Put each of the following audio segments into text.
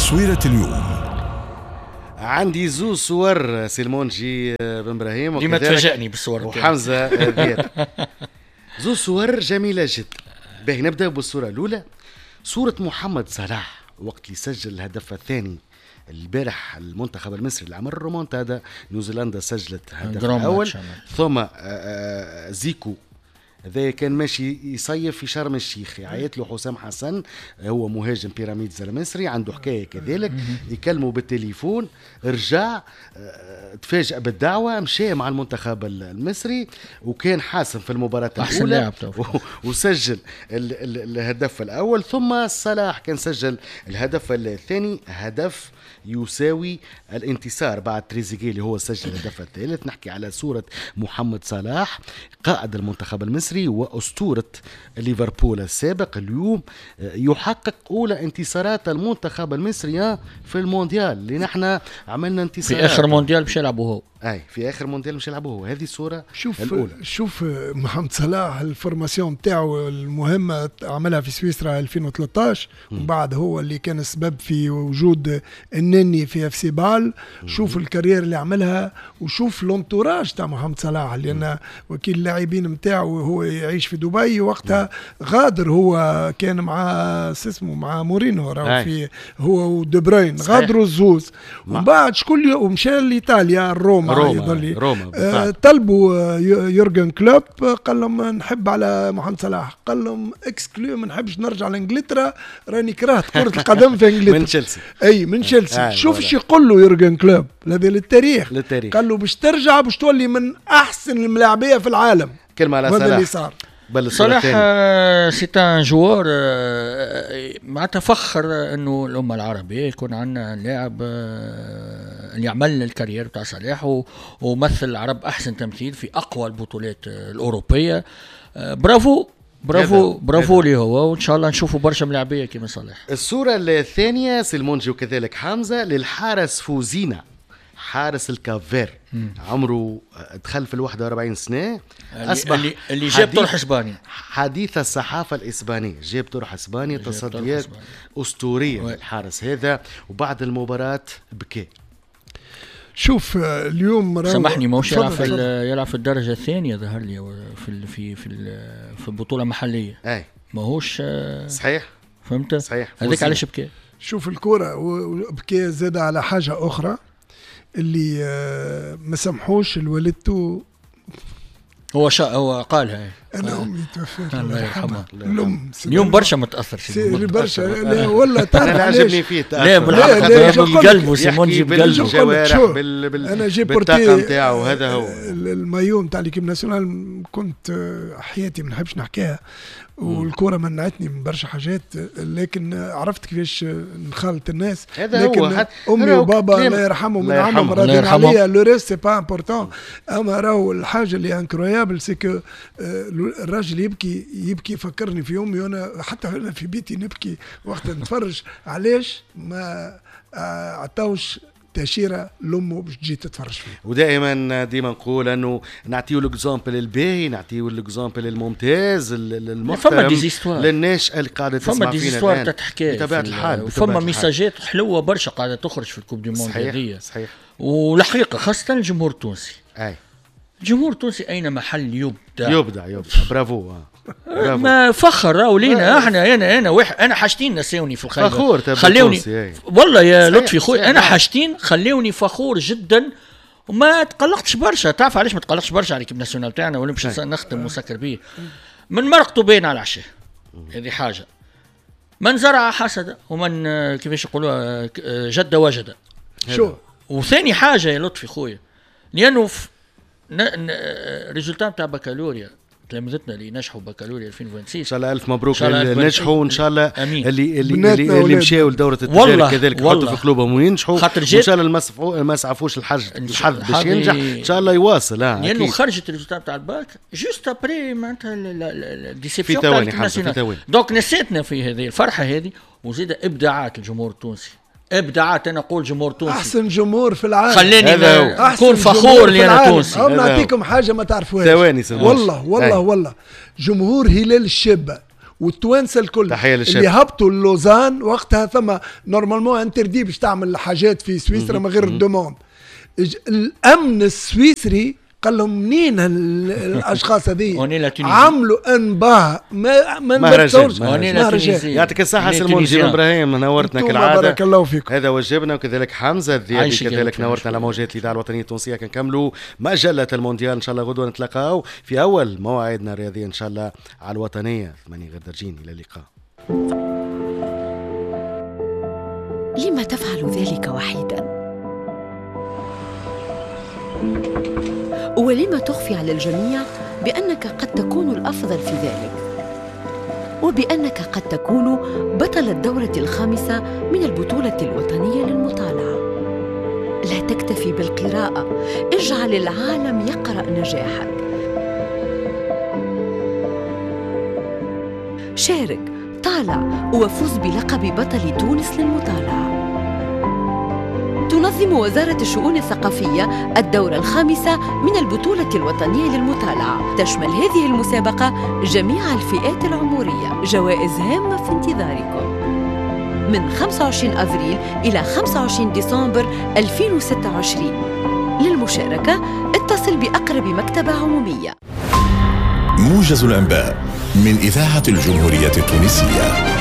تصويرة اليوم. عندي زو صور سلمونجي بن ابراهيم ديما تفاجئني بالصور وحمزه ذيات. زو صور جميله جدا. باهي نبدا بالصوره الاولى، صوره محمد صلاح وقت اللي سجل الهدف الثاني البارح المنتخب المصري اللي عمل الرومونتادا. نيوزيلندا سجلت الهدف الاول، ثم زيكو هذا كان ماشي يصيف في شرم الشيخ، يعيط له حسام حسن، هو مهاجم بيراميدز المصري عنده حكايه كذلك، يكلمه بالتليفون، رجع تفاجأ بالدعوه، مشى مع المنتخب المصري وكان حاسم في المباراه الاولى وسجل الهدف الاول. ثم صلاح كان سجل الهدف الثاني، هدف يساوي الانتصار بعد تريزيجيه اللي هو سجل الهدف الثالث. نحكي على صورة محمد صلاح قائد المنتخب المصري وأسطورة ليفربول السابق، اليوم يحقق أولى انتصارات المنتخب المصري في المونديال اللي نحن عملنا انتصارات في آخر مونديال مش يلعبه هو. في آخر مونديال مش يلعبه هو. هذه الصورة الأولى. شوف محمد صلاح الفورماسيون تاعو المهمة عملها في سويسرا 2013 ومن بعد هو اللي كان السبب في وجود النني في اف سي بال. شوف الكارير اللي عملها وشوف لونتوراج تاع محمد صلاح، لأن وكيل اللاعبين متاعو هو يعيش في دبي وقتها غادر، هو كان مع مورينو في هو ودي بروين غادروا الزوز ومن بعد شكون ومشى لإيطاليا روما طلبوا يورجن كلوب، قال لهم نحب على محمد صلاح، قال لهم اكسكلو ما نحبش نرجع لانجلترا، راني كرهت كرة القدم في انجلترا. من تشيلسي. من تشيلسي. شوف ايش يقول له يورجن كلوب، هذا للتاريخ. قال له باش ترجع باش تولي من احسن الملاعبيه في العالم. كلمه على صلاح. هذا اللي صار. صلاح سي ان جوار معناتها فخر انه الامه العربيه يكون عندنا لاعب اللي عمل الكارير بتاع صلاح ومثل العرب احسن تمثيل في اقوى البطولات الاوروبيه. برافو ليه هو، وان شاء الله نشوفوا برشا ملاعبيه كيما صلاح. الصوره الثانيه سلمونجي وكذلك حمزه للحارس فوزينا، حارس الكافير، عمره دخل في 41 سنة، أصبح اللي جاب طرح إسباني، حديث الصحافة الإسبانية، جاب طرح إسباني، تصديات أسطورية الحارس هذا، وبعد المباراة بكى. شوف اليوم سامحني موش يلعب في الدرجة الثانية ظهر لي في البطولة المحلية. ماهوش صحيح، فهمت؟ صحيح. هذيك علاش بكى. شوف الكرة وبكى زاد على حاجة أخرى اللي ما سمحوش لوالدته. هو قالها انا امي توفت الله يرحمها. اليوم برشا متاثر برشا. لا والله تعرف انا عجبني فيه لا بقلبه سيمونجي بقلبه انا جي بالطاقم نتاعو. هذا هو المايو نتاع ليكيب ناسيونال، كنت حياتي ما نحبش نحكيها والكرة منعتني من برشا حاجات، لكن عرفت كيفاش نخالط الناس. لكن امي وبابا الله يرحمهم من عمهم راضين عليا، لو ريست سي با امبورطون. اما راهو الحاجه اللي انكرويابل سي كو الراجل يبكي فكرني في امي، وانا حتى انا في بيتي نبكي وقت نتفرج. علاش ما عطاوش تأشيرة لأمه باش تجي تتفرج فيه؟ ودائما نقول انه نعطيو الاكزامبل الباهي، نعطيو الاكزامبل الممتاز المحترم للناس اللي قاعده تسمع فينا الان بطبيعه الحال. فما ميساجات حلوه برشا قاعده تخرج في الكوب دي موند هذه. صحيح. والحقيقه خاصه الجمهور التونسي. الجمهور التونسي اين محل يبدع. برافو. ما فخر ولينا احنا. انا حاجتين نساوني في الخير، فخور خليوني والله يا لطفي خويا. انا حاجتين خليوني فخور جدا وما تقلقتش برشا. تعرف علاش ما تقلقتش برشا على ليكيب ناسيونال تاعنا؟ ولا باش نختم وسكر بيه من مرقته بين على العشاء. هذه حاجه. من زرع حسد ومن كيفاش يقولوا جد وجد. شو وثاني حاجه يا لطفي خويا، لانه ريزولتان تاع بكالوريا تلامذتنا اللي نجحوا بكالوريا 2026 ان شاء الله الف مبروك اللي نجحوا، وان شاء الله اللي مشاو لدوره التجارب كذلك يحطوا في قلوبهم وينجحوا، وان شاء الله ما يسعفوش الحظ باش ينجح ان شاء الله يواصل. لانه خرجت الريزولتات تاع الباك جوست ابري معناتها الديسيبسيون تاع الناسيونال. دونك نسيتنا في هذه الفرحه هذه، وزيد ابداعات الجمهور التونسي. ابداعات. انا اقول جمهور تونسي احسن جمهور في العالم، خليني اكون فخور اللي انا تونسي. نعطيكم حاجه ما تعرفوهاش ثواني والله جمهور هلال الشابه والتوانسه الكل اللي هبطوا اللوزان وقتها ثم نورمالمون انتردي باش تعمل حاجات في سويسرا من غير الدوموند. الامن السويسري قال لهم منين الاشخاص هذي عملوا انباء ما مهرجان. يعطيك الصحه سلمون جيل ابراهيم، نورتنا كالعاده. بارك الله فيكم. هذا واجبنا، وكذلك حمزه الذيابي كذلك نورتنا على موجات الاذاعه الوطنيه التونسيه. كنكملوا مجله المونديال ان شاء الله غدوه نتلاقاو في اول مواعيدنا الرياضيه ان شاء الله على الوطنيه 8 غير درجين. الى اللقاء. لما تفعل ذلك وحيدا؟ ولما تخفي على الجميع بأنك قد تكون الأفضل في ذلك، وبأنك قد تكون بطل الدورة الخامسة من البطولة الوطنية للمطالعة؟ لا تكتفي بالقراءة، اجعل العالم يقرأ نجاحك. شارك، طالع، وفوز بلقب بطل تونس للمطالعة. تنظم وزارة الشؤون الثقافية الدورة الخامسة من البطولة الوطنية للمطالعة. تشمل هذه المسابقة جميع الفئات العمرية. جوائز هامة في انتظاركم من 25 أفريل إلى 25 ديسمبر 2026. للمشاركة اتصل بأقرب مكتبة عمومية. موجز الأنباء من إذاعة الجمهورية التونسية.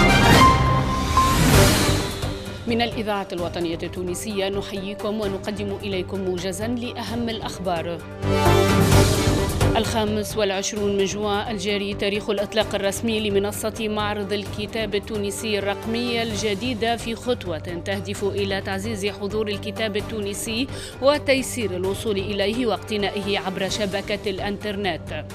من الإذاعة الوطنية التونسية نحييكم ونقدم إليكم موجزاً لأهم الأخبار. 25 من جوان الجاري تاريخ الإطلاق الرسمي لمنصة معرض الكتاب التونسي الرقمية الجديدة، في خطوة تهدف إلى تعزيز حضور الكتاب التونسي وتيسير الوصول إليه واقتنائه عبر شبكة الإنترنت.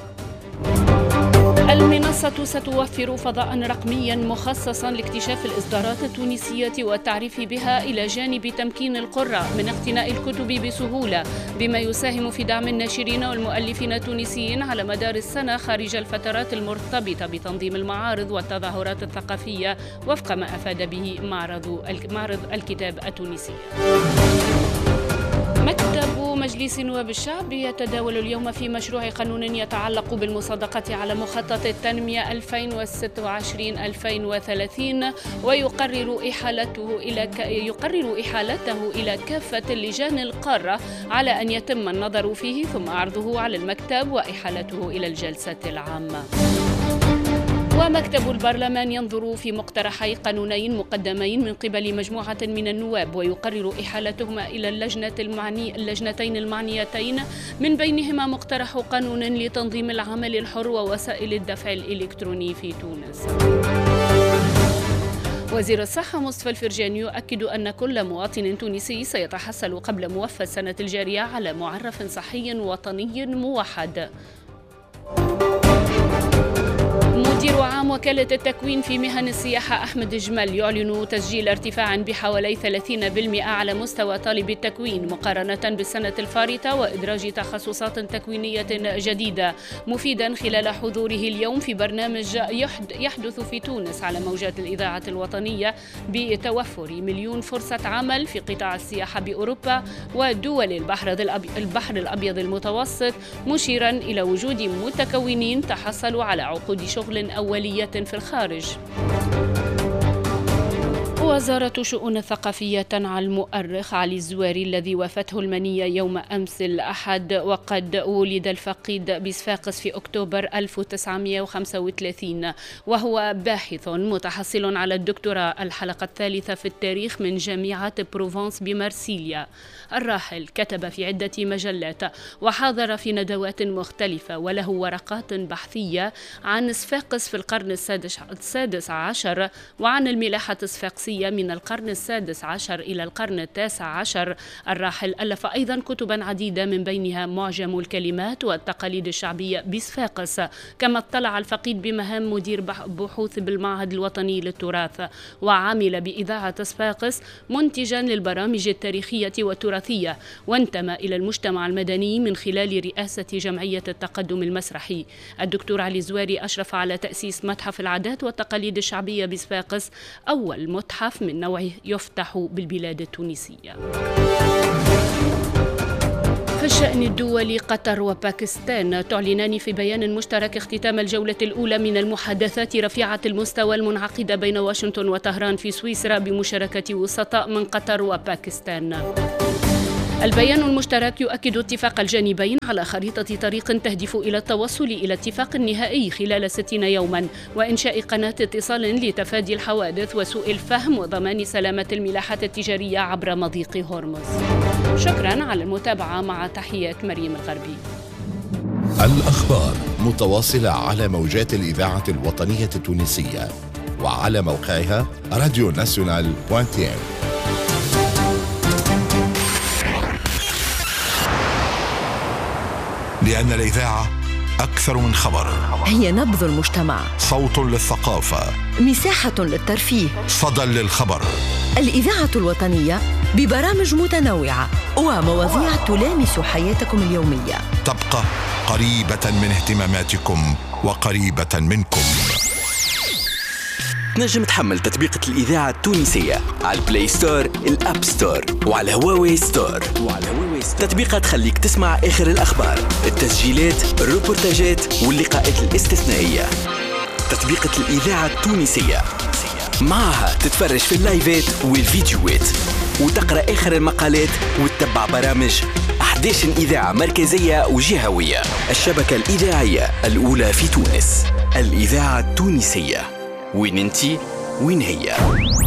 المنصة ستوفر فضاء رقميا مخصصا لاكتشاف الإصدارات التونسية والتعريف بها، إلى جانب تمكين القراء من اقتناء الكتب بسهولة، بما يساهم في دعم الناشرين والمؤلفين التونسيين على مدار السنة خارج الفترات المرتبطة بتنظيم المعارض والتظاهرات الثقافية، وفق ما أفاد به معرض الكتاب التونسي. مكتب مجلس نواب الشعب يتداول اليوم في مشروع قانون يتعلق بالمصادقة على مخطط التنمية 2026-2030، ويقرر إحالته إلى كافة اللجان القارة على أن يتم النظر فيه ثم عرضه على المكتب وإحالته إلى الجلسة العامة. ومكتب البرلمان ينظر في مقترحي قانونين مقدمين من قبل مجموعة من النواب، ويقرر إحالتهما إلى اللجنتين المعنيتين، من بينهما مقترح قانون لتنظيم العمل الحر ووسائل الدفع الإلكتروني في تونس. وزير الصحة مصطفى الفرجاني يؤكد أن كل مواطن تونسي سيتحصل قبل موفى السنة الجارية على معرف صحي وطني موحد. مدير عام وكالة التكوين في مهن السياحة أحمد جمال يعلن تسجيل ارتفاع بحوالي 30% على مستوى طالب التكوين مقارنة بالسنة الفارطة، وإدراج تخصصات تكوينية جديدة، مفيدا خلال حضوره اليوم في برنامج يحدث في تونس على موجات الإذاعة الوطنية بتوفر 1,000,000 فرصة عمل في قطاع السياحة بأوروبا ودول البحر الأبيض المتوسط، مشيرا إلى وجود متكونين تحصلوا على عقود شغل أولية في الخارج. وزارة الشؤون الثقافية تنعى المؤرخ علي الزواري الذي وافته المنية يوم أمس الأحد، وقد ولد الفقيد بصفاقس في أكتوبر 1935، وهو باحث متحصل على الدكتوراه الحلقة الثالثة في التاريخ من جامعة بروفانس بمارسيليا. الراحل كتب في عدة مجلات وحاضر في ندوات مختلفة، وله ورقات بحثية عن صفاقس في القرن السادس عشر وعن الملاحة الصفاقسية من القرن السادس عشر إلى القرن التاسع عشر. الراحل ألف أيضا كتبا عديدة من بينها معجم الكلمات والتقاليد الشعبية بصفاقس. كما اطلع الفقيد بمهام مدير بحوث بالمعهد الوطني للتراث، وعمل بإذاعة صفاقس منتجا للبرامج التاريخية والتراثية، وانتمى إلى المجتمع المدني من خلال رئاسة جمعية التقدم المسرحي. الدكتور علي الزواري أشرف على تأسيس متحف العادات والتقاليد الشعبية بصفاقس، أول متحف من نوعه يفتح بالبلاد التونسية. في الشأن الدولي، قطر وباكستان تعلنان في بيان مشترك اختتام الجولة الأولى من المحادثات رفيعة المستوى المنعقدة بين واشنطن وطهران في سويسرا بمشاركة وسطاء من قطر وباكستان. البيان المشترك يؤكد اتفاق الجانبين على خريطة طريق تهدف إلى التوصل إلى اتفاق نهائي خلال 60 يوما، وإنشاء قناة اتصال لتفادي الحوادث وسوء الفهم وضمان سلامة الملاحة التجارية عبر مضيق هرمز. شكرا على المتابعة، مع تحيات مريم الغربي. الأخبار متواصلة على موجات الإذاعة الوطنية التونسية وعلى موقعها radionational.tn. لأن الإذاعة أكثر من خبر، هي نبض المجتمع، صوت للثقافة، مساحة للترفيه، صدى للخبر. الإذاعة الوطنية ببرامج متنوعة ومواضيع تلامس حياتكم اليومية، تبقى قريبة من اهتماماتكم وقريبة منكم. تنجم تحمل تطبيقة الإذاعة التونسية على البلاي ستور، الأب ستور، وعلى هواوي ستور. تطبيقات تخليك تسمع آخر الأخبار، التسجيلات، الروبورتاجات واللقاءات الاستثنائية. تطبيقة الإذاعة التونسية، معها تتفرج في اللايفات والفيديوهات وتقرأ آخر المقالات وتتبع برامج 11 إذاعة مركزية وجهوية. الشبكة الإذاعية الأولى في تونس، الإذاعة التونسية. وين انتي وين هي؟